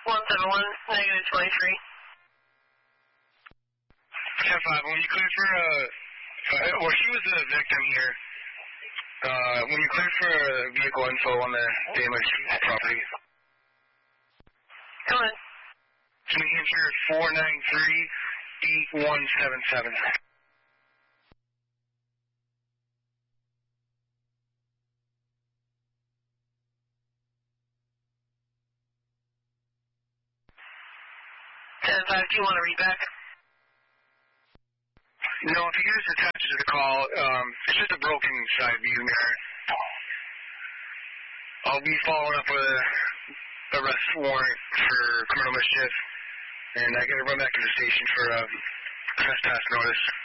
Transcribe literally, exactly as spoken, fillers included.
one seven one, negative twenty-three. ten five, when you clear for, uh, uh, well, she was the victim here. Uh, when you clear for uh, vehicle info on the damaged property. Go ahead. New Hampshire four nine three eight one seven seven. ten five, do you want to read back? No, if you can just attach it to the call, um, it's just a broken side view mirror. I'll be following up with a arrest warrant for criminal mischief, and I got to run back to the station for a trespass notice.